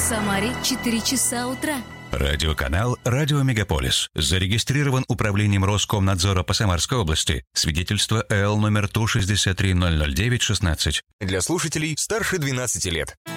Самаре 4 часа утра. Радиоканал «Радио Мегаполис». Зарегистрирован Управлением Роскомнадзора по Самарской области. Свидетельство ЭЛ номер 163-009-16. Для слушателей старше 12 лет.